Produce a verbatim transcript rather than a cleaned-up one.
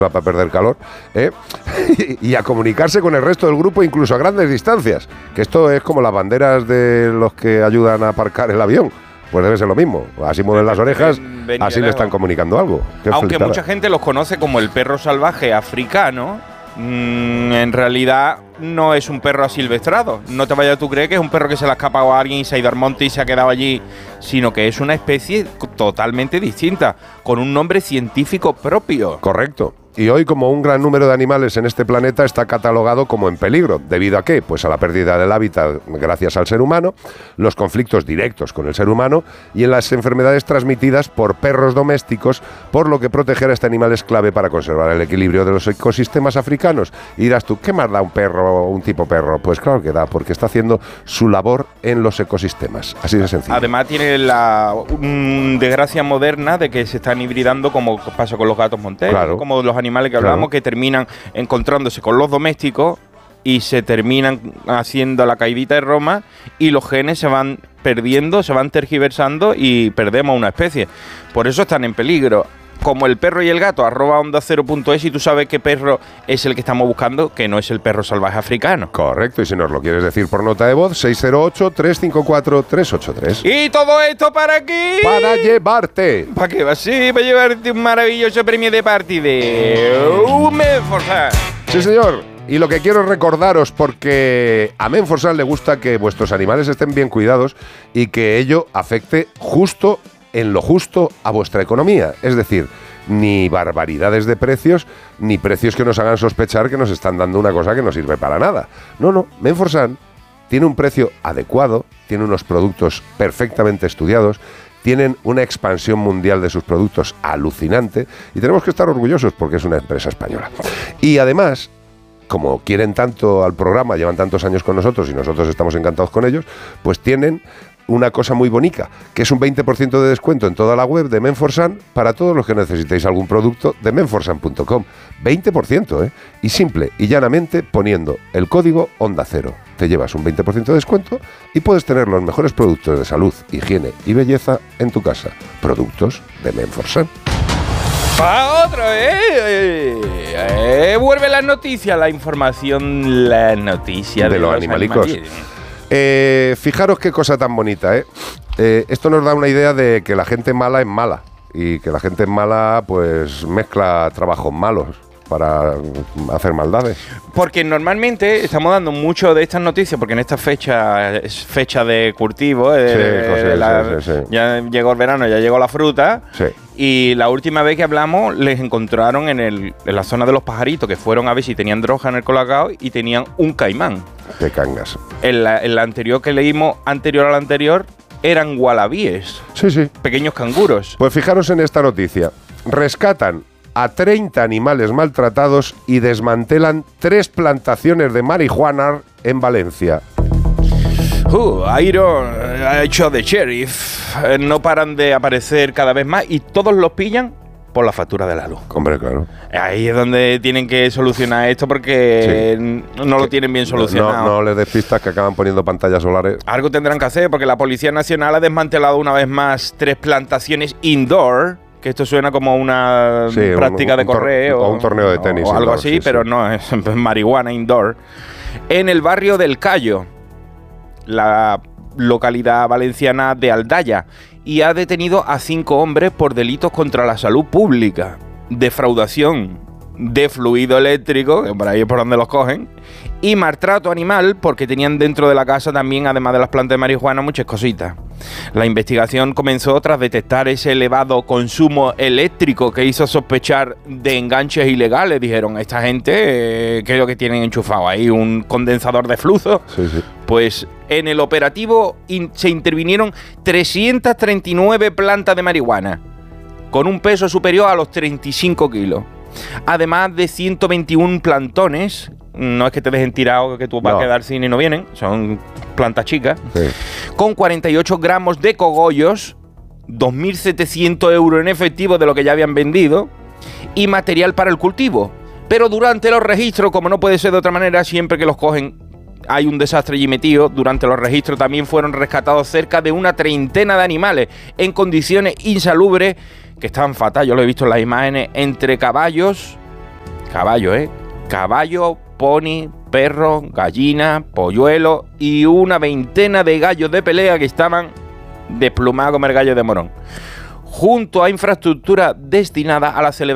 para perder calor, ¿eh? y, y a comunicarse con el resto del grupo incluso a grandes distancias, que esto es como las banderas de los que ayudan a aparcar el avión. Pues debe ser lo mismo, así mueven las orejas, así le están comunicando algo. Qué Aunque flipada. mucha gente los conoce como el perro salvaje africano, mmm, en realidad no es un perro asilvestrado. No te vayas tú a creer que es un perro que se le ha escapado a alguien y se ha ido al monte y se ha quedado allí, sino que es una especie totalmente distinta, con un nombre científico propio. Correcto. Y hoy, como un gran número de animales en este planeta está catalogado como en peligro. ¿Debido a qué? Pues a la pérdida del hábitat gracias al ser humano, los conflictos directos con el ser humano y en las enfermedades transmitidas por perros domésticos, por lo que proteger a este animal es clave para conservar el equilibrio de los ecosistemas africanos. Y dirás tú, ¿qué más da un perro, un tipo perro? Pues claro que da, porque está haciendo su labor en los ecosistemas. Así de sencillo. Además tiene la um, desgracia moderna de que se están hibridando, como pasa con los gatos monteros, claro. como los animales que hablamos, claro, que terminan encontrándose con los domésticos y se terminan haciendo la caidita de Roma y los genes se van perdiendo, se van tergiversando y perdemos una especie. Por eso están en peligro. Como el perro y el gato, arroba onda cero punto es, y tú sabes qué perro es el que estamos buscando, que no es el perro salvaje africano. Correcto, y si nos lo quieres decir por nota de voz, seis cero ocho, tres cinco cuatro, tres ocho tres. ¿Y todo esto para qué? Para llevarte. ¿Para qué va? Sí, para llevarte un maravilloso premio de partida. Menforsan. Sí, señor. Y lo que quiero recordaros, porque a Menforsan le gusta que vuestros animales estén bien cuidados y que ello afecte justo en lo justo a vuestra economía, es decir, ni barbaridades de precios, ni precios que nos hagan sospechar que nos están dando una cosa que no sirve para nada. No, no, Menforsan tiene un precio adecuado, tiene unos productos perfectamente estudiados, tienen una expansión mundial de sus productos alucinante y tenemos que estar orgullosos porque es una empresa española. Y además, como quieren tanto al programa, llevan tantos años con nosotros y nosotros estamos encantados con ellos, pues tienen una cosa muy bonita, que es un veinte por ciento de descuento en toda la web de Menforsan para todos los que necesitéis algún producto de menforsan punto com. veinte por ciento, ¿eh? Y simple y llanamente poniendo el código Onda Cero. Te llevas un veinte por ciento de descuento y puedes tener los mejores productos de salud, higiene y belleza en tu casa. Productos de Menforsan. ¡Pa' otro, eh! eh! Vuelve la noticia, la información, la noticia de, de los, los animalicos. animales. Eh, fijaros qué cosa tan bonita, ¿eh? ¿eh? Esto nos da una idea de que la gente mala es mala y que la gente mala pues mezcla trabajos malos para hacer maldades. Porque normalmente estamos dando mucho de estas noticias, porque en esta fecha es fecha de cultivo, eh, sí, José, la, sí, sí, sí. ya llegó el verano, ya llegó la fruta, sí. Y la última vez que hablamos les encontraron en, el, en la zona de los pajaritos, que fueron a ver si tenían droga en el colacao y tenían un caimán. ¡Qué cangas! En la, en la anterior que leímos, anterior a la anterior, eran wallabies. Sí, sí. Pequeños canguros. Pues fijaros en esta noticia. Rescatan a treinta animales maltratados y desmantelan tres plantaciones de marihuana en Valencia. Uh, Iron ha hecho de sheriff. Eh, no paran de aparecer cada vez más y todos los pillan por la factura de la luz. Hombre, claro. Ahí es donde tienen que solucionar esto porque sí. no lo tienen bien solucionado. No, no les des pistas que acaban poniendo pantallas solares. Algo tendrán que hacer porque la Policía Nacional ha desmantelado una vez más tres plantaciones indoor, que esto suena como una sí, práctica un, un, de correo o un torneo de tenis o algo indoor, así, sí, pero sí. no, es marihuana indoor. En el barrio del Cayo, la localidad valenciana de Aldaya, y ha detenido a cinco hombres por delitos contra la salud pública, defraudación de fluido eléctrico, que por ahí es por donde los cogen, y maltrato animal, porque tenían dentro de la casa también, además de las plantas de marihuana, muchas cositas. La investigación comenzó tras detectar ese elevado consumo eléctrico que hizo sospechar de enganches ilegales. Dijeron, esta gente, eh, ¿qué es lo que tienen enchufado ahí? ¿Un condensador de flujo? Sí, sí. Pues en el operativo in- se intervinieron trescientas treinta y nueve plantas de marihuana, con un peso superior a los treinta y cinco kilos. Además de ciento veintiún plantones, no es que te dejen tirado que tú vas no. a quedar sin y no vienen, son plantas chicas, sí. con cuarenta y ocho gramos de cogollos, dos mil setecientos euros en efectivo de lo que ya habían vendido, y material para el cultivo. Pero durante los registros, como no puede ser de otra manera, siempre que los cogen hay un desastre allí metido. Durante los registros también fueron rescatados cerca de una treintena de animales en condiciones insalubres, que estaban fatal, yo lo he visto en las imágenes, entre caballos, Caballo, ¿eh? Caballo, pony, perro, gallina, polluelo y una veintena de gallos de pelea que estaban desplumados como el gallo de Morón. Junto a infraestructura destinada a la celebración